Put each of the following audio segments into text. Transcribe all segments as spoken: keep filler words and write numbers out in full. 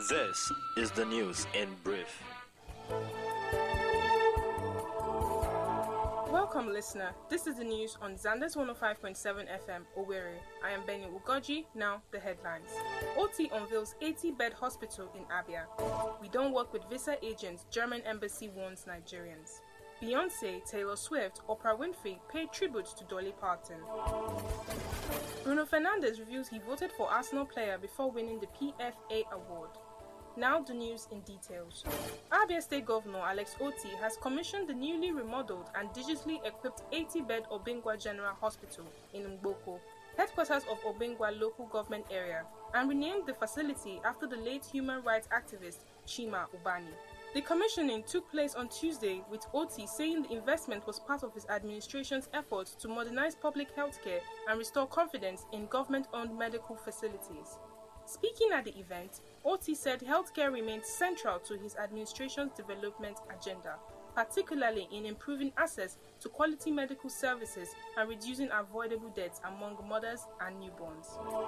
This is the news in brief. Welcome, listener. This is the news on Zanders one oh five point seven F M, Owerri. I am Benny Ugoji. Now, the headlines. O T unveils eighty-bed hospital in Abia. We don't work with visa agents, German embassy warns Nigerians. Beyonce, Taylor Swift, Oprah Winfrey pay tribute to Dolly Parton. Bruno Fernandes reveals he voted for Arsenal player before winning the P F A award. Now the news in details. Abia State Governor Alex Otti has commissioned the newly remodeled and digitally equipped eighty-bed Obingwa General Hospital in Mgboko, headquarters of Obingwa local government area, and renamed the facility after the late human rights activist Chima Ubani. The commissioning took place on Tuesday, with Otti saying the investment was part of his administration's efforts to modernize public healthcare and restore confidence in government-owned medical facilities. Speaking at the event, Otti said healthcare remains central to his administration's development agenda, particularly in improving access to quality medical services and reducing avoidable deaths among mothers and newborns.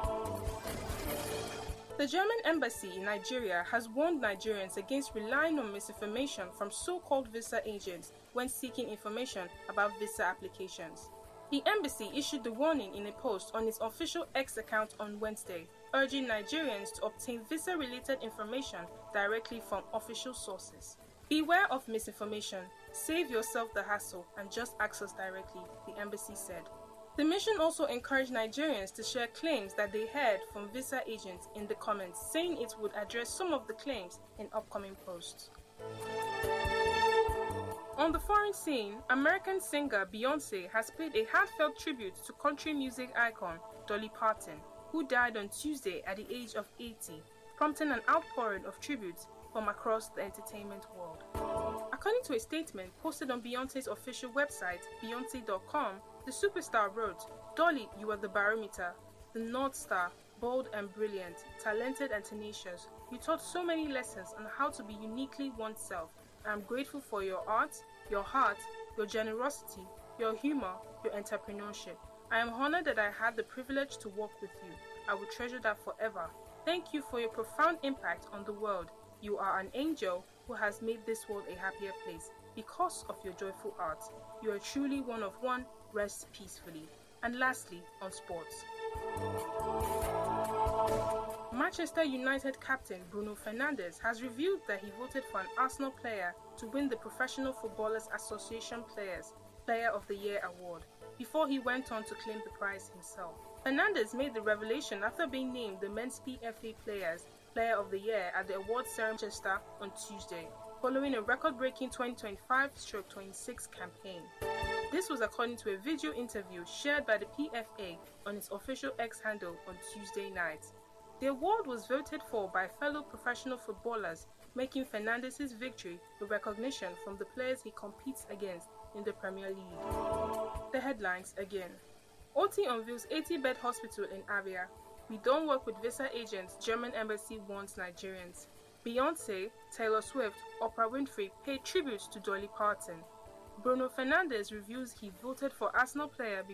The German embassy in Nigeria has warned Nigerians against relying on misinformation from so-called visa agents when seeking information about visa applications. The embassy issued the warning in a post on its official X account on Wednesday, urging Nigerians to obtain visa-related information directly from official sources. Beware of misinformation, save yourself the hassle, and just access directly, the embassy said. The mission also encouraged Nigerians to share claims that they heard from visa agents in the comments, saying it would address some of the claims in upcoming posts. On the foreign scene, American singer Beyonce has paid a heartfelt tribute to country music icon Dolly Parton, who died on Tuesday at the age of eighty, prompting an outpouring of tributes from across the entertainment world. According to a statement posted on Beyonce's official website, Beyonce dot com, the superstar wrote, "Dolly, you are the barometer, the North Star, bold and brilliant, talented and tenacious. You taught so many lessons on how to be uniquely oneself. I am grateful for your art, your heart, your generosity, your humor, your entrepreneurship. I am honored that I had the privilege to work with you. I will treasure that forever. Thank you for your profound impact on the world. You are an angel who has made this world a happier place because of your joyful art. You are truly one of one. Rest peacefully." And lastly, on sports. Manchester United captain Bruno Fernandes has revealed that he voted for an Arsenal player to win the Professional Footballers Association Players Player of the Year award, before he went on to claim the prize himself. Fernandes made the revelation after being named the Men's P F A Players Player of the Year at the awards ceremony in Manchester on Tuesday, following a record-breaking twenty twenty-five twenty-six campaign. This was according to a video interview shared by the P F A on its official X handle on Tuesday night. The award was voted for by fellow professional footballers, making Fernandes' victory a recognition from the players he competes against in the Premier League. The headlines again. O T unveils eighty-bed hospital in Abia. We don't work with visa agents, German embassy warns Nigerians. Beyonce, Taylor Swift, Oprah Winfrey pay tribute to Dolly Parton. Bruno Fernandes reveals he voted for Arsenal player before